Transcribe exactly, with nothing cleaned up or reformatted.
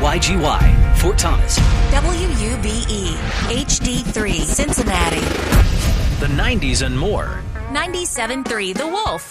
Y G Y, Fort Thomas. W U B E, H D three, Cincinnati. The nineties and more. ninety-seven point three The Wolf.